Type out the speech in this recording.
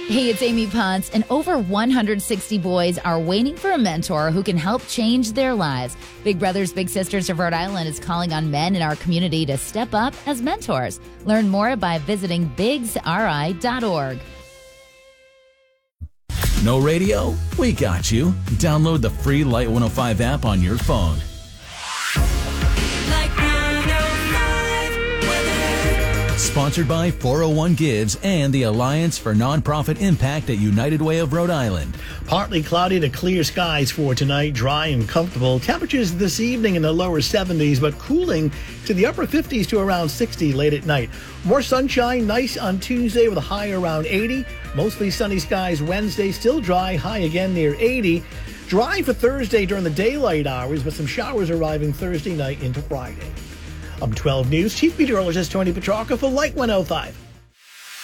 Hey, it's Amy Potts, and over 160 boys are waiting for a mentor who can help change their lives. Big Brothers Big Sisters of Rhode Island is calling on men in our community to step up as mentors. Learn more by visiting bigsri.org. No radio? We got you. Download the free Light 105 app on your phone. Sponsored by 401 Gives and the Alliance for Nonprofit Impact at United Way of Rhode Island. Partly cloudy to clear skies for tonight, dry and comfortable. Temperatures this evening in the lower 70s, but cooling to the upper 50s to around 60 late at night. More sunshine, nice on Tuesday with a high around 80. Mostly sunny skies Wednesday, still dry, high again near 80. Dry for Thursday during the daylight hours, but some showers arriving Thursday night into Friday. I'm 12 News Chief Meteorologist Tony Petrarca for Light 105.